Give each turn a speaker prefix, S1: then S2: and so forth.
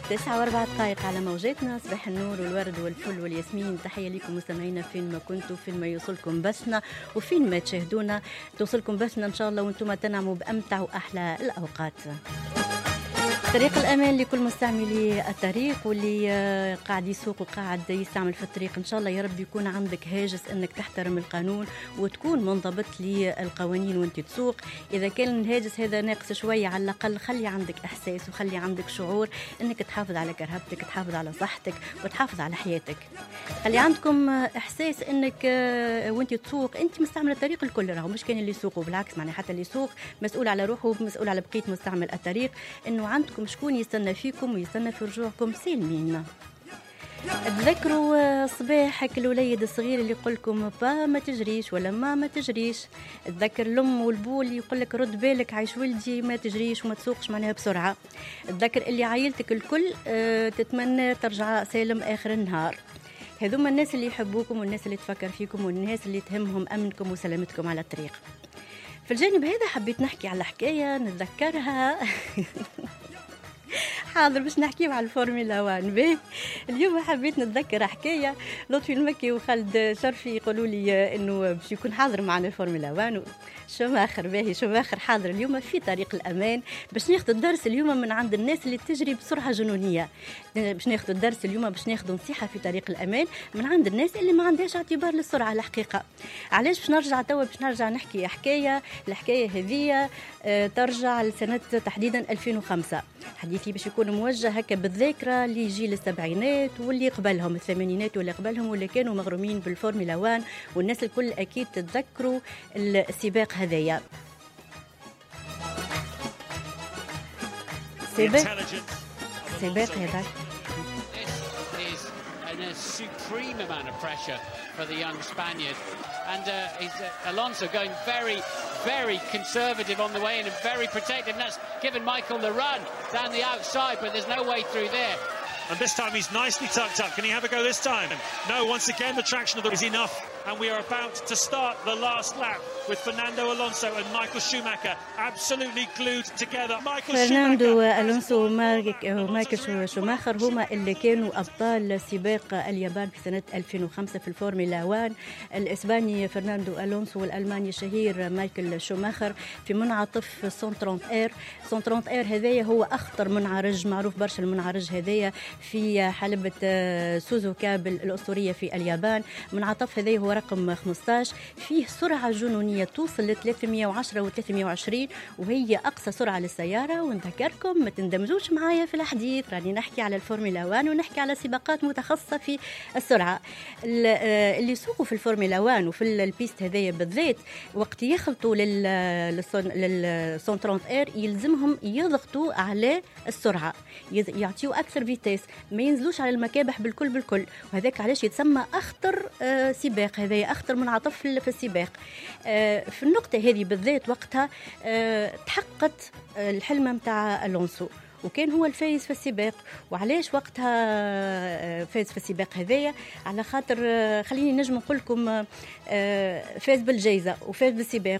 S1: 9:04 على موجاتنا. صباح النور والورد والفل والياسمين. تحية لكم مستمعينا فين ما كنتوا، فين ما يوصلكم بثنا وفين ما تشاهدونا. توصلكم بثنا إن شاء الله وانتم تنعموا بأمتع وأحلى الأوقات. طريق الأمان لكل مستعملي الطريق واللي قاعد يسوق وقاعد يستعمل في الطريق. إن شاء الله يا رب يكون عندك هاجس أنك تحترم القانون وتكون منضبط للقوانين وانت تسوق. إذا كان الهاجس هذا ناقص شوية على الأقل خلي عندك إحساس وخلي عندك شعور أنك تحافظ على كرهبتك، تحافظ على صحتك وتحافظ على حياتك. خلي عندكم إحساس أنك وانت تسوق أنت مستعمل الطريق الكل، راهو مش كان اللي يسوقوا، بالعكس معناها حتى اللي يسوق مسؤول على روحه ومسؤول على بقية مستعمل الطريق، أنه عندكم شكون يستنى فيكم ويستنى في رجوعكم سالمين. تذكروا صباحك الوليد الصغير اللي يقول لكم با ما تجريش ولا ما تجريش. تذكر الام والبول اللي يقول لك رد بالك عايش ولدي ما تجريش وما تسوقش معناها بسرعه. تذكر اللي عائلتك الكل تتمنى ترجع سالم اخر النهار. هذوما الناس اللي يحبوكم والناس اللي تفكر فيكم والناس اللي تهمهم امنكم وسلامتكم على الطريق. في الجانب هذا حبيت نحكي على حكايه نتذكرها حاضر باش نحكيو على الفورمولا 1. به اليوم حبيت نتذكر حكايه لطفي المكي وخالد شرفي يقولوا لي انه باش يكون حاضر معنا الفورمولا 1. شوماخر باهي شوماخر حاضر اليوم في طريق الامان باش ناخذ الدرس اليوم من عند الناس اللي تجري بسرعه جنونيه. باش ناخذ الدرس اليوم باش ناخذ نصيحه في طريق الامان من عند الناس اللي ما عندهاش اعتبار للسرعه الحقيقه. علاش باش نرجع توا باش نرجع نحكي حكايه. الحكايه هذه ترجع لسنه تحديدا 2005. حديثي باش يكون موجه هكا بالذاكره لجيل السبعينات واللي قبلهم الثمانينات واللي قبلهم واللي كانوا مغرومين بالفورمولا 1 والناس الكل اكيد تتذكروا السباق هذايا. سباق هذاك
S2: a supreme amount of pressure for the young Spaniard, and Alonso going very conservative on the way in and very protective, and that's given Michael the run down the outside, but there's no way through there.
S3: And this time he's nicely tucked up. Can he have a go this time? No, once again the traction of the is enough, and we are about to start the last lap with Fernando Alonso and Michael Schumacher absolutely glued together.
S1: فرناندو ألونسو ومايكل شوماخر هما اللي كانوا أبطال سباق اليابان في سنة 2005 في الفورمولا 1. الإسباني فرناندو ألونسو والألماني الشهير مايكل شوماخر في منعطف 130 اير. 130 اير هذايا هو أخطر منعرج، معروف برشا المنعرج هذايا في حلبة سوزوكا الأسطورية في اليابان. منعطف هذايا هو رقم 15، فيه سرعة جنونية توصل ل 310 و 320 وهي أقصى سرعة للسيارة. ونذكركم ما تندمجوش معايا في الحديث، راني نحكي على الفورمولا 1 ونحكي على سباقات متخصصة في السرعة. اللي يسوقوا في الفورمولا 1 وفي البيست هذايا بالذات وقت يخلطوا لل 130 اير يلزمهم يضغطوا على السرعة، يعطيوا أكثر فيتاس، ما ينزلوش على المكابح بالكل وهذاك علاش يتسمى أخطر سباق. هذا أخطر منعطف في السباق. في النقطة هذه بالذات وقتها تحققت الحلمة متاع ألونسو وكان هو الفايز في السباق. وعلاش وقتها فاز في السباق هذايا؟ على خاطر خليني نجم نقول لكم فاز بالجائزة وفاز بالسباق